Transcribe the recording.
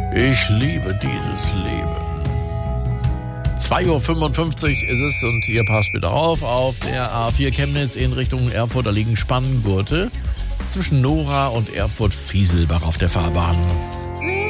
Ich liebe dieses Leben. 2.55 Uhr ist es und ihr passt bitte auf der A4 Chemnitz in Richtung Erfurt. Da liegen Spanngurte zwischen Nora und Erfurt-Fieselbach auf der Fahrbahn.